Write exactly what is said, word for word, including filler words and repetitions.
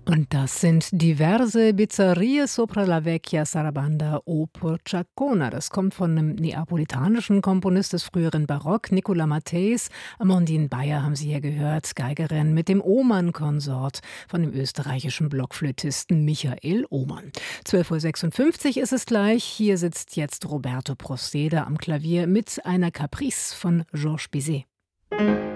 Und das sind diverse Bizzerie sopra la vecchia sarabanda o Porciacona. Das kommt von einem neapolitanischen Komponist des früheren Barock, Nicola Matthäus. Amandine Bayer haben Sie hier gehört, Geigerin mit dem Ohmann-Konsort von dem österreichischen Blockflötisten Michael Ohmann. zwölf Uhr sechsundfünfzig ist es gleich. Hier sitzt jetzt Roberto Prosteda am Klavier mit einer Caprice von Georges Bizet.